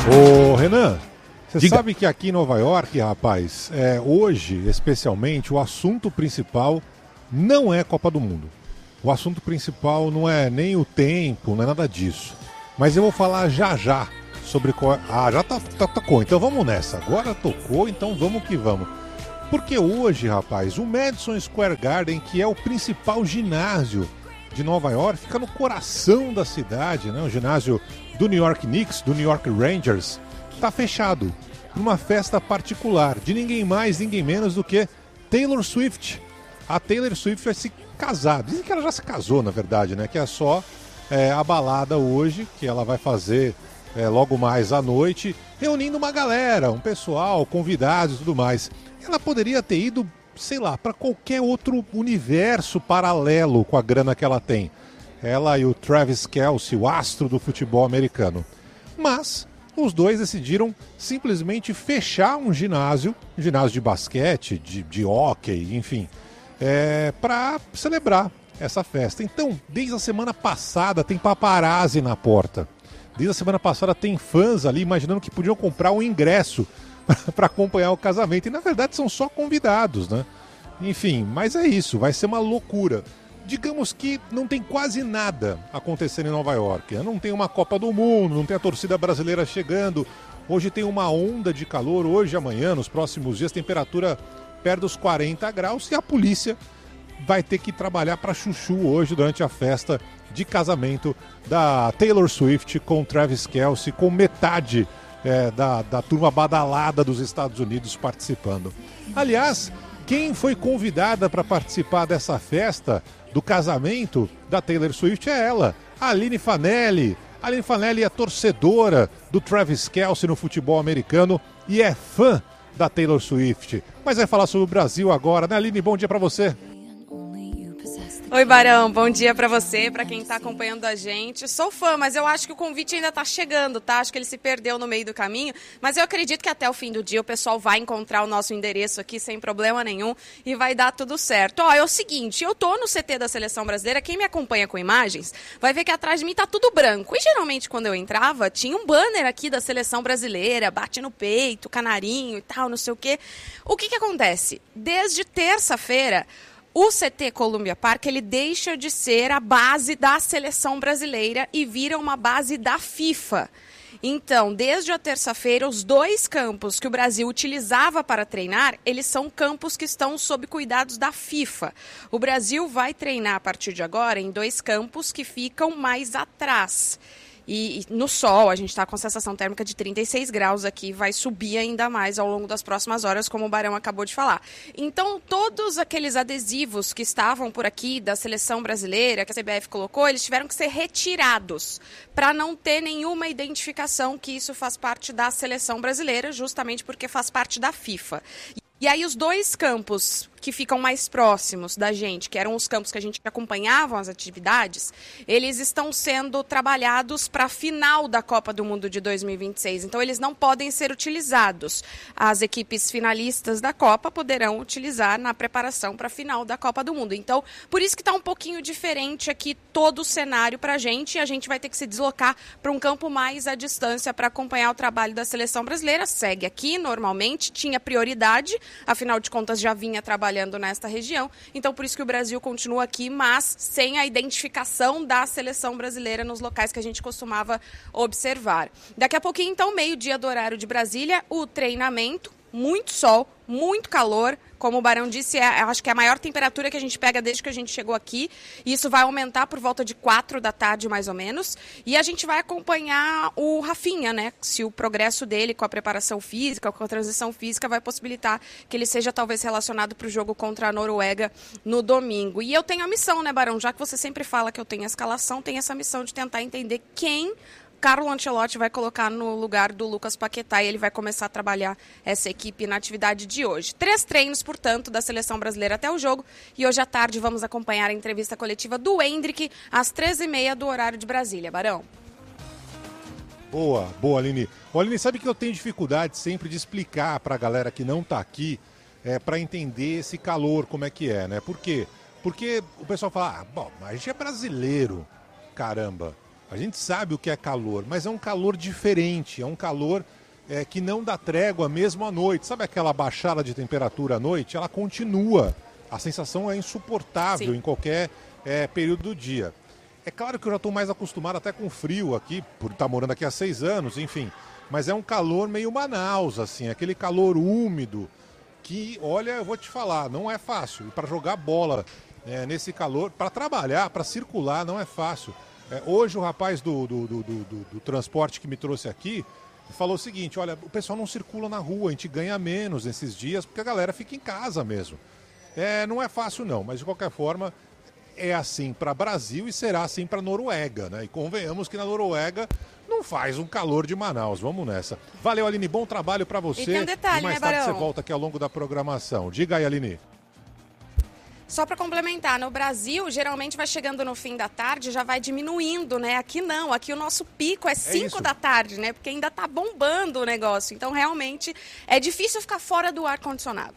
Ô, Renan, você Diga. sabe que aqui em Nova York, rapaz, hoje, especialmente, o assunto principal não é Copa do Mundo. O assunto principal não é nem o tempo, não é nada disso. Mas eu vou falar já sobre... já tocou, então vamos nessa. Agora tocou, então vamos que vamos. Porque hoje, rapaz, o Madison Square Garden, que é o principal ginásio de Nova York, fica no coração da cidade, né? O ginásio do New York Knicks, do New York Rangers, está fechado para uma festa particular de ninguém mais, ninguém menos do que Taylor Swift. A Taylor Swift vai se casar. Dizem que ela já se casou, na verdade, né? Que é só a balada hoje, que ela vai fazer logo mais à noite, reunindo uma galera, um pessoal, convidados e tudo mais. Ela poderia ter ido, sei lá, para qualquer outro universo paralelo com a grana que ela tem. Ela e o Travis Kelce, o astro do futebol americano. Mas os dois decidiram simplesmente fechar um ginásio de basquete, de hóquei, enfim, para celebrar essa festa. Então, desde a semana passada tem paparazzi na porta. Desde a semana passada tem fãs ali imaginando que podiam comprar um ingresso para acompanhar o casamento. E na verdade são só convidados, né? Enfim, mas é isso, vai ser uma loucura. Digamos que não tem quase nada acontecendo em Nova York. Não tem uma Copa do Mundo, não tem a torcida brasileira chegando. Hoje tem uma onda de calor, hoje, amanhã, nos próximos dias, temperatura perto dos 40 graus. E a polícia vai ter que trabalhar para chuchu hoje durante a festa de casamento da Taylor Swift com Travis Kelce, com metade da turma badalada dos Estados Unidos participando. Aliás, quem foi convidada para participar dessa festa do casamento da Taylor Swift é ela, a Aline Fanelli. A Aline Fanelli é torcedora do Travis Kelce no futebol americano e é fã da Taylor Swift. Mas vai falar sobre o Brasil agora, né, Aline? Bom dia para você. Oi, Barão, bom dia pra você, pra quem tá acompanhando a gente. Sou fã, mas eu acho que o convite ainda tá chegando, tá? Acho que ele se perdeu no meio do caminho, mas eu acredito que até o fim do dia o pessoal vai encontrar o nosso endereço aqui sem problema nenhum e vai dar tudo certo. Ó, é o seguinte, eu tô no CT da Seleção Brasileira, quem me acompanha com imagens vai ver que atrás de mim tá tudo branco. E geralmente quando eu entrava, tinha um banner aqui da Seleção Brasileira, bate no peito, canarinho e tal, não sei o quê. O que acontece? Desde terça-feira, o CT Columbia Park, ele deixa de ser a base da seleção brasileira e vira uma base da FIFA. Então, desde a terça-feira, os dois campos que o Brasil utilizava para treinar, eles são campos que estão sob cuidados da FIFA. O Brasil vai treinar a partir de agora em dois campos que ficam mais atrás. E no sol, a gente está com sensação térmica de 36 graus aqui, vai subir ainda mais ao longo das próximas horas, como o Barão acabou de falar. Então, todos aqueles adesivos que estavam por aqui da seleção brasileira, que a CBF colocou, eles tiveram que ser retirados para não ter nenhuma identificação que isso faz parte da seleção brasileira, justamente porque faz parte da FIFA. E aí os dois campos que ficam mais próximos da gente, que eram os campos que a gente acompanhava as atividades, eles estão sendo trabalhados para a final da Copa do Mundo de 2026. Então, eles não podem ser utilizados. As equipes finalistas da Copa poderão utilizar na preparação para a final da Copa do Mundo. Então, por isso que está um pouquinho diferente aqui todo o cenário para a gente. E a gente vai ter que se deslocar para um campo mais à distância para acompanhar o trabalho da seleção brasileira. Segue aqui, normalmente, tinha prioridade, afinal de contas já vinha trabalhando nesta região, então por isso que o Brasil continua aqui, mas sem a identificação da seleção brasileira nos locais que a gente costumava observar. Daqui a pouquinho, então, meio-dia do horário de Brasília, o treinamento, muito sol, muito calor, como o Barão disse, acho que é a maior temperatura que a gente pega desde que a gente chegou aqui, e isso vai aumentar por volta de 4 da tarde, mais ou menos, e a gente vai acompanhar o Rafinha, né, se o progresso dele com a preparação física, com a transição física, vai possibilitar que ele seja talvez relacionado para o jogo contra a Noruega no domingo. E eu tenho a missão, né, Barão, já que você sempre fala que eu tenho a escalação, tenho essa missão de tentar entender quem Carlo Ancelotti vai colocar no lugar do Lucas Paquetá e ele vai começar a trabalhar essa equipe na atividade de hoje. 3 treinos, portanto, da seleção brasileira até o jogo e hoje à tarde vamos acompanhar a entrevista coletiva do Endrick às 13h30 do horário de Brasília. Barão. Boa, Aline. Aline, sabe que eu tenho dificuldade sempre de explicar para a galera que não está aqui para entender esse calor, como é que é, né? Por quê? Porque o pessoal fala, bom, mas a gente é brasileiro, caramba. A gente sabe o que é calor, mas é um calor diferente, é um calor que não dá trégua mesmo à noite. Sabe aquela baixada de temperatura à noite? Ela continua. A sensação é insuportável Sim. em qualquer período do dia. É claro que eu já estou mais acostumado até com frio aqui, por estar morando aqui há 6 anos, enfim. Mas é um calor meio Manaus, assim, aquele calor úmido que, olha, eu vou te falar, não é fácil. E para jogar bola nesse calor, para trabalhar, para circular, não é fácil. Hoje o rapaz do transporte que me trouxe aqui falou o seguinte, olha, o pessoal não circula na rua, a gente ganha menos nesses dias porque a galera fica em casa mesmo. Não é fácil não, mas de qualquer forma é assim para Brasil e será assim para Noruega, né? E convenhamos que na Noruega não faz um calor de Manaus, vamos nessa. Valeu, Aline, bom trabalho para você. E tem um detalhe, e mais né, tarde Barão? você volta aqui ao longo da programação. Diga aí, Aline. Só para complementar, no Brasil, geralmente vai chegando no fim da tarde, já vai diminuindo, né? Aqui não, aqui o nosso pico é 5 da tarde, né? Porque ainda tá bombando o negócio. Então, realmente, é difícil ficar fora do ar-condicionado.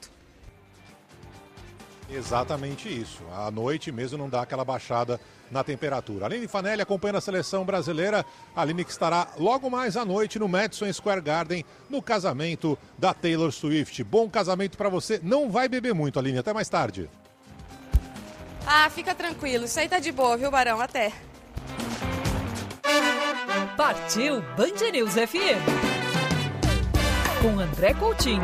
Exatamente isso. À noite mesmo não dá aquela baixada na temperatura. Aline Fanelli acompanhando a seleção brasileira. Aline que estará logo mais à noite no Madison Square Garden, no casamento da Taylor Swift. Bom casamento para você. Não vai beber muito, Aline. Até mais tarde. Ah, fica tranquilo. Isso aí tá de boa, viu, Barão? Até. Partiu Band News FM. Com André Coutinho.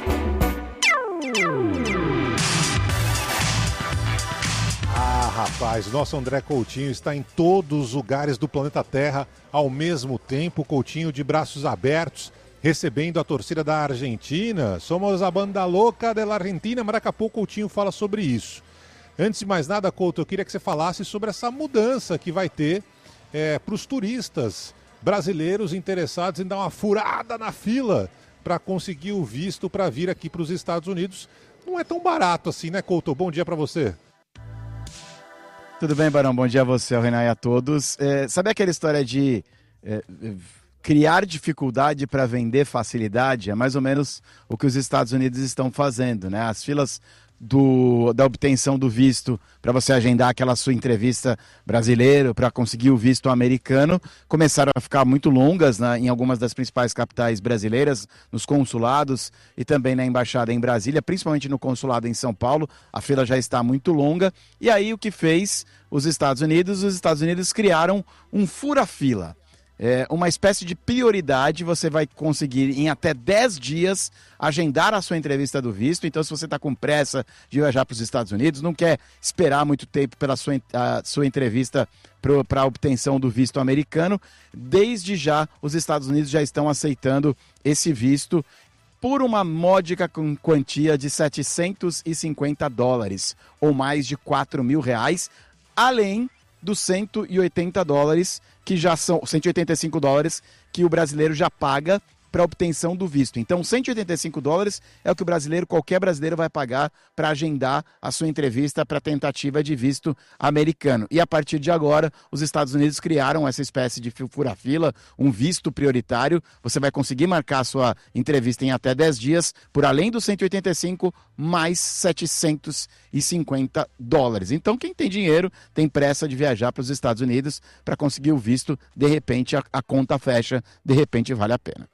Rapaz, nosso André Coutinho está em todos os lugares do planeta Terra ao mesmo tempo. Coutinho de braços abertos, recebendo a torcida da Argentina. Somos a banda louca da Argentina, mas daqui a pouco o Coutinho fala sobre isso. Antes de mais nada, Couto, eu queria que você falasse sobre essa mudança que vai ter para os turistas brasileiros interessados em dar uma furada na fila para conseguir o visto para vir aqui para os Estados Unidos. Não é tão barato assim, né, Couto? Bom dia para você. Tudo bem, Barão? Bom dia a você, ao Renan e a todos. Sabe aquela história de criar dificuldade para vender facilidade? É mais ou menos o que os Estados Unidos estão fazendo, né? As filas da obtenção do visto para você agendar aquela sua entrevista brasileira, para conseguir o visto americano, começaram a ficar muito longas, né, em algumas das principais capitais brasileiras, nos consulados e também na embaixada em Brasília, principalmente no consulado em São Paulo, a fila já está muito longa. E aí o que fez os Estados Unidos criaram um fura-fila. Uma espécie de prioridade, você vai conseguir em até 10 dias agendar a sua entrevista do visto. Então, se você está com pressa de viajar para os Estados Unidos, não quer esperar muito tempo pela sua entrevista para a obtenção do visto americano, desde já os Estados Unidos já estão aceitando esse visto por uma módica quantia de $750, ou mais de R$4.000, além dos $180, que já são $185 que o brasileiro já paga para obtenção do visto. Então, $185 é o que qualquer brasileiro vai pagar para agendar a sua entrevista para tentativa de visto americano. E a partir de agora, os Estados Unidos criaram essa espécie de fura-fila, um visto prioritário. Você vai conseguir marcar a sua entrevista em até 10 dias, por além dos 185, mais $750. Então, quem tem dinheiro, tem pressa de viajar para os Estados Unidos para conseguir o visto, de repente a conta fecha, de repente vale a pena.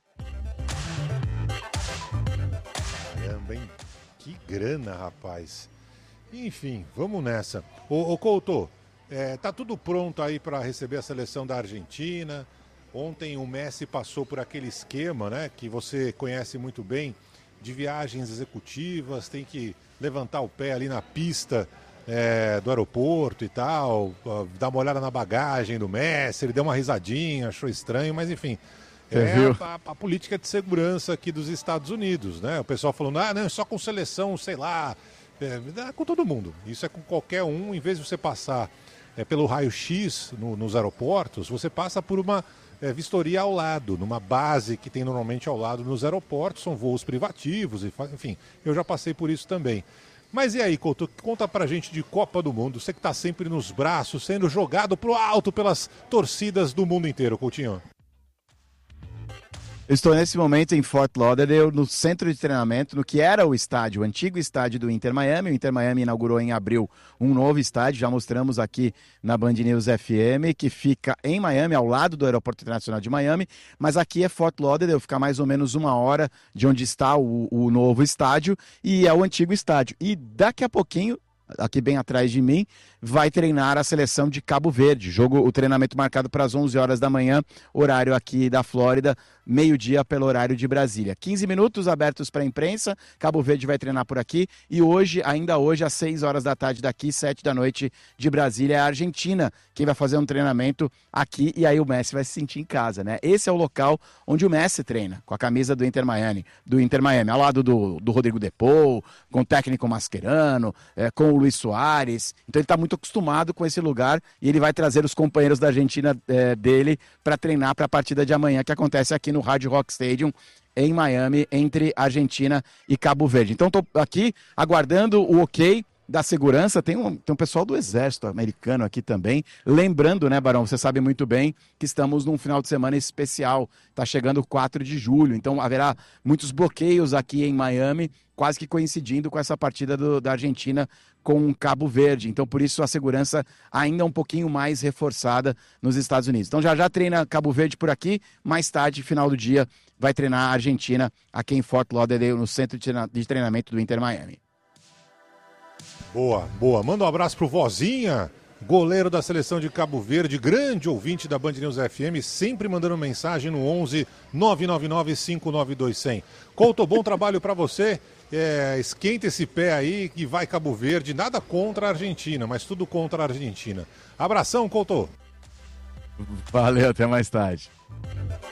Que grana, rapaz. Enfim, vamos nessa. Ô Couto, tá tudo pronto aí para receber a seleção da Argentina. Ontem o Messi passou por aquele esquema, né, que você conhece muito bem, de viagens executivas, tem que levantar o pé ali na pista do aeroporto e tal, dar uma olhada na bagagem do Messi, ele deu uma risadinha, achou estranho, mas enfim... a política de segurança aqui dos Estados Unidos, né? O pessoal falando, não, é só com seleção, sei lá, com todo mundo. Isso é com qualquer um, em vez de você passar pelo raio-x nos aeroportos, você passa por uma vistoria ao lado, numa base que tem normalmente ao lado nos aeroportos, são voos privativos, enfim, eu já passei por isso também. Mas e aí, Couto, conta pra gente de Copa do Mundo, você que tá sempre nos braços, sendo jogado pro alto pelas torcidas do mundo inteiro, Coutinho. Eu estou nesse momento em Fort Lauderdale, no centro de treinamento, no que era o estádio, o antigo estádio do Inter Miami. O Inter Miami inaugurou em abril um novo estádio, já mostramos aqui na Band News FM, que fica em Miami, ao lado do Aeroporto Internacional de Miami, mas aqui é Fort Lauderdale, fica mais ou menos 1 hora de onde está o novo estádio, e é o antigo estádio. E daqui a pouquinho, aqui bem atrás de mim, vai treinar a seleção de Cabo Verde. O treinamento marcado para as 11 horas da manhã, horário aqui da Flórida, meio-dia pelo horário de Brasília. 15 minutos abertos para a imprensa, Cabo Verde vai treinar por aqui, e hoje, ainda hoje, às 6 horas da tarde daqui, 7 da noite de Brasília, é a Argentina quem vai fazer um treinamento aqui, e aí o Messi vai se sentir em casa, né? Esse é o local onde o Messi treina, com a camisa do Inter Miami, ao lado do Rodrigo De Paul, com o técnico Mascherano, com o Luis Soares. Então ele está muito acostumado com esse lugar, e ele vai trazer os companheiros da Argentina dele para treinar para a partida de amanhã, que acontece aqui no Hard Rock Stadium, em Miami, entre Argentina e Cabo Verde. Então estou aqui aguardando o ok da segurança. Tem um pessoal do exército americano aqui também. Lembrando, né, Barão, você sabe muito bem que estamos num final de semana especial. Está chegando o 4 de julho, então haverá muitos bloqueios aqui em Miami, quase que coincidindo com essa partida da Argentina com Cabo Verde. Então, por isso, a segurança ainda um pouquinho mais reforçada nos Estados Unidos. Então, já treina Cabo Verde por aqui. Mais tarde, final do dia, vai treinar a Argentina aqui em Fort Lauderdale, no centro de treinamento do Inter Miami. Boa, boa. Manda um abraço pro Vozinha, goleiro da seleção de Cabo Verde, grande ouvinte da Band News FM, sempre mandando mensagem no 11 999 592 100. Couto, bom trabalho para você. Esquenta esse pé aí que vai Cabo Verde. Nada contra a Argentina, mas tudo contra a Argentina. Abração, Couto. Valeu, até mais tarde.